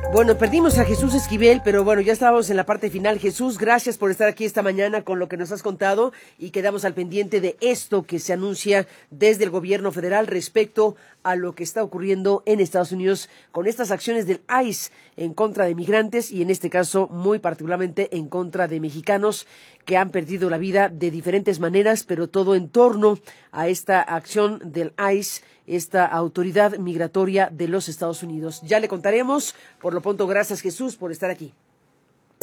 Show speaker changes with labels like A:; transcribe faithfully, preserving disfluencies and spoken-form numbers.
A: Bueno, perdimos a Jesús Esquivel, pero bueno, ya estábamos en la parte final. Jesús, gracias por estar aquí esta mañana con lo que nos has contado y quedamos al pendiente de esto que se anuncia desde el gobierno federal respecto a lo que está ocurriendo en Estados Unidos con estas acciones del I C E en contra de migrantes y en este caso muy particularmente en contra de mexicanos que han perdido la vida de diferentes maneras, pero todo en torno a esta acción del I C E, esta autoridad migratoria de los Estados Unidos. Ya le contaremos. Por lo pronto, gracias Jesús por estar aquí.